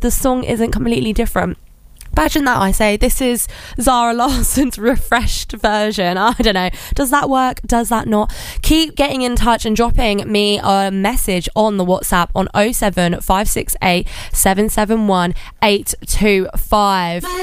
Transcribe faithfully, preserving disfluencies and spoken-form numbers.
the song isn't completely different. Imagine that. I say this is Zara Larsson's refreshed version. I don't know. Does that work? Does that not? Keep getting in touch and dropping me a message on the WhatsApp on oh seven five six eight seven seven one eight two five.